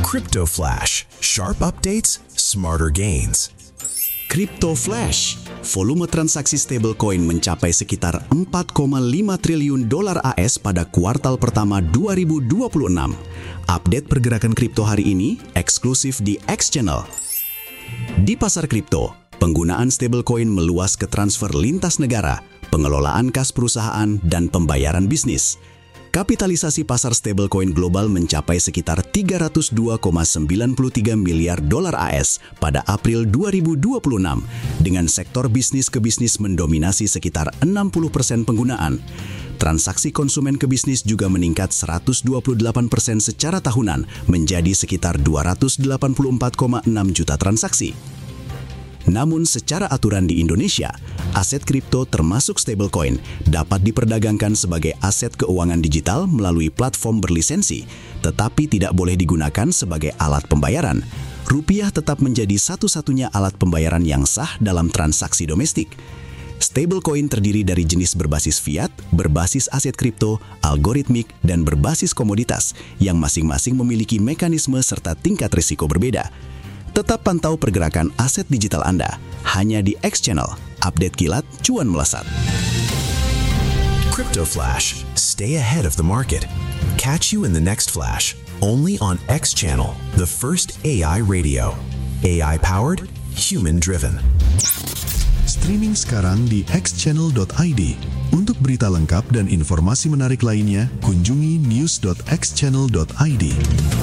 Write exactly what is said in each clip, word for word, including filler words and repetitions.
Crypto Flash, sharp updates, smarter gains. Crypto Flash, volume transaksi stablecoin mencapai sekitar empat koma lima triliun dolar A S pada kuartal pertama dua ribu dua puluh enam. Update pergerakan kripto hari ini eksklusif di X Channel. Di pasar kripto, penggunaan stablecoin meluas ke transfer lintas negara, pengelolaan kas perusahaan, dan pembayaran bisnis. Kapitalisasi pasar stablecoin global mencapai sekitar tiga ratus dua koma sembilan tiga miliar dolar A S pada April dua ribu dua puluh enam, dengan sektor bisnis ke bisnis mendominasi sekitar enam puluh persen penggunaan. Transaksi konsumen ke bisnis juga meningkat seratus dua puluh delapan persen secara tahunan menjadi sekitar dua ratus delapan puluh empat koma enam juta transaksi. Namun secara aturan di Indonesia, aset kripto termasuk stablecoin dapat diperdagangkan sebagai aset keuangan digital melalui platform berlisensi, tetapi tidak boleh digunakan sebagai alat pembayaran. Rupiah tetap menjadi satu-satunya alat pembayaran yang sah dalam transaksi domestik. Stablecoin terdiri dari jenis berbasis fiat, berbasis aset kripto, algoritmik, dan berbasis komoditas yang masing-masing memiliki mekanisme serta tingkat risiko berbeda. Tetap pantau pergerakan aset digital Anda hanya di X Channel. Update kilat cuan melesat. Crypto Flash, stay ahead of the market. Catch you in the next flash, only on X Channel, the first A I radio. A I-powered, human-driven. Streaming sekarang di x channel dot i d. Untuk berita lengkap dan informasi menarik lainnya, kunjungi news dot x channel dot i d.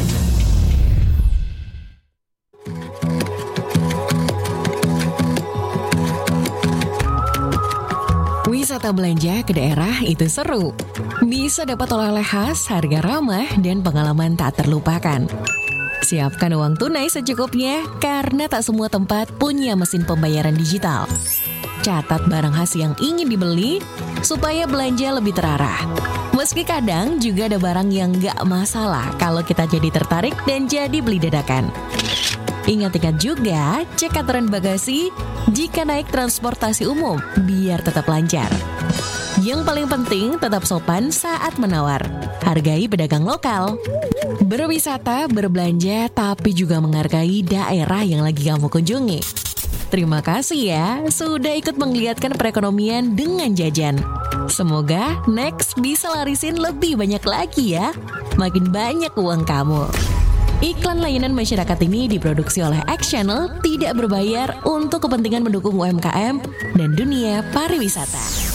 Wisata belanja ke daerah itu seru. Bisa dapat oleh-oleh khas, harga ramah, dan pengalaman tak terlupakan. Siapkan uang tunai secukupnya, karena tak semua tempat punya mesin pembayaran digital. Catat barang khas yang ingin dibeli, supaya belanja lebih terarah. Meski kadang juga ada barang yang gak masalah kalau kita jadi tertarik dan jadi beli dadakan. Ingat-ingat juga, cek aturan bagasi jika naik transportasi umum, biar tetap lancar. Yang paling penting, tetap sopan saat menawar. Hargai pedagang lokal. Berwisata, berbelanja, tapi juga menghargai daerah yang lagi kamu kunjungi. Terima kasih ya, sudah ikut menggeliatkan perekonomian dengan jajan. Semoga next bisa larisin lebih banyak lagi ya. Makin banyak uang kamu. Iklan layanan masyarakat ini diproduksi oleh X Channel, tidak berbayar, untuk kepentingan mendukung U M K M dan dunia pariwisata.